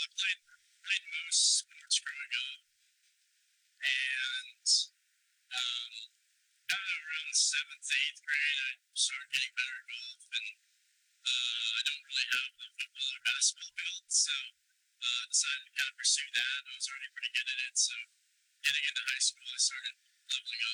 I played most sports growing up, and kind of around seventh, eighth grade, I started getting better at golf, and I don't really have the football or basketball build, so decided to kind of pursue that. I was already pretty good at it, so getting into high school, I started leveling up.